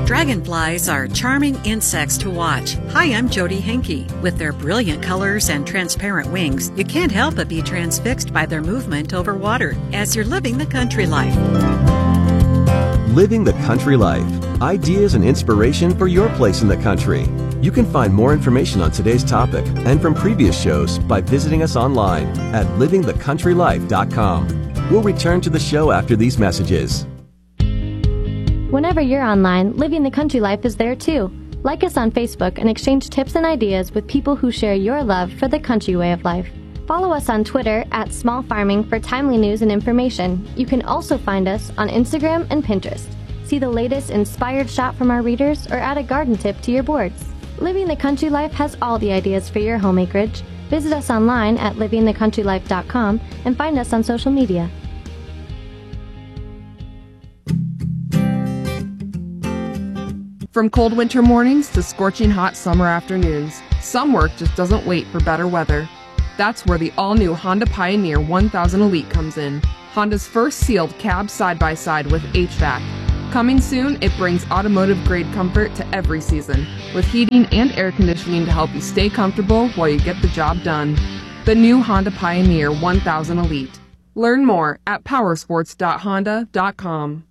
Dragonflies are charming insects to watch. Hi, I'm Jody Henke. With their brilliant colors and transparent wings, you can't help but be transfixed by their movement over water as you're living the country life. Living the Country Life. Ideas and inspiration for your place in the country. You can find more information on today's topic and from previous shows by visiting us online at livingthecountrylife.com. We'll return to the show after these messages. Whenever you're online, Living the Country Life is there too. Like us on Facebook and exchange tips and ideas with people who share your love for the country way of life. Follow us on Twitter at Small Farming for timely news and information. You can also find us on Instagram and Pinterest. See the latest inspired shot from our readers or add a garden tip to your boards. Living the Country Life has all the ideas for your home acreage. Visit us online at livingthecountrylife.com and find us on social media. From cold winter mornings to scorching hot summer afternoons, some work just doesn't wait for better weather. That's where the all-new Honda Pioneer 1000 Elite comes in. Honda's first sealed cab side-by-side with HVAC. Coming soon, it brings automotive-grade comfort to every season, with heating and air conditioning to help you stay comfortable while you get the job done. The new Honda Pioneer 1000 Elite. Learn more at powersports.honda.com.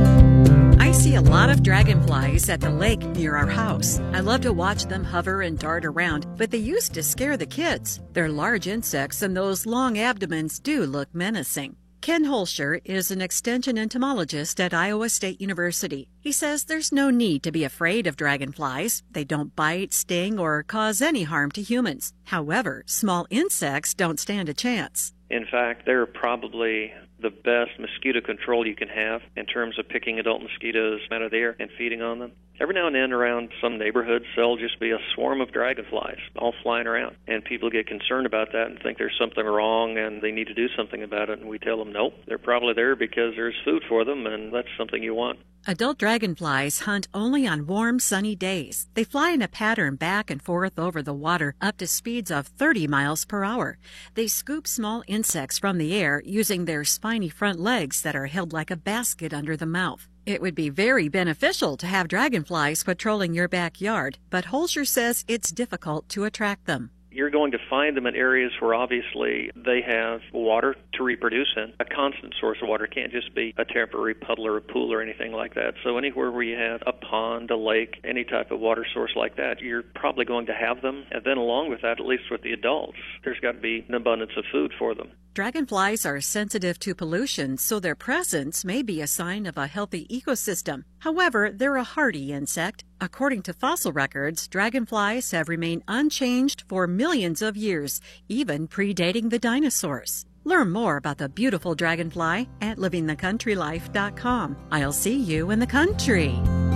I see a lot of dragonflies at the lake near our house. I love to watch them hover and dart around, but they used to scare the kids. They're large insects, and those long abdomens do look menacing. Ken Holscher is an extension entomologist at Iowa State University. He says there's no need to be afraid of dragonflies. They don't bite, sting, or cause any harm to humans. However, small insects don't stand a chance. In fact, they're probably the best mosquito control you can have in terms of picking adult mosquitoes out of the air and feeding on them. Every now and then around some neighborhoods, there'll just be a swarm of dragonflies all flying around. And people get concerned about that and think there's something wrong and they need to do something about it. And we tell them, nope, they're probably there because there's food for them and that's something you want. Adult dragonflies hunt only on warm, sunny days. They fly in a pattern back and forth over the water up to speeds of 30 miles per hour. They scoop small insects from the air using their spiny front legs that are held like a basket under the mouth. It would be very beneficial to have dragonflies patrolling your backyard, but Holscher says it's difficult to attract them. You're going to find them in areas where obviously they have water to reproduce in. A constant source of water can't just be a temporary puddle or a pool or anything like that. So anywhere where you have a pond, a lake, any type of water source like that, you're probably going to have them. And then along with that, at least with the adults, there's got to be an abundance of food for them. Dragonflies are sensitive to pollution, so their presence may be a sign of a healthy ecosystem. However, they're a hardy insect. According to fossil records, dragonflies have remained unchanged for millions of years, even predating the dinosaurs. Learn more about the beautiful dragonfly at livingthecountrylife.com. I'll see you in the country.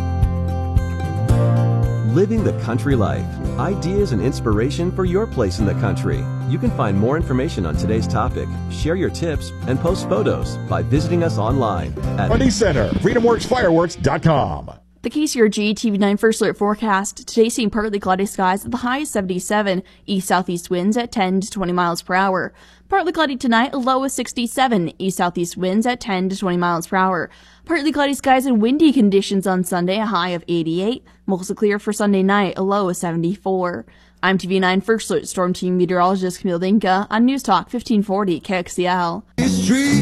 Living the Country Life. Ideas and inspiration for your place in the country. You can find more information on today's topic, share your tips, and post photos by visiting us online at Money Center, FreedomWorksFireworks.com. The KCRG TV9 First Alert forecast. Today seeing partly cloudy skies at the high 77, east-southeast winds at 10 to 20 miles per hour. Partly cloudy tonight, a low of 67, east-southeast winds at 10 to 20 miles per hour. Partly cloudy skies and windy conditions on Sunday, a high of 88. Mostly clear for Sunday night, a low of 74. I'm TV9 First Alert Storm Team Meteorologist Camille Dinka on News Talk 1540 KXCL.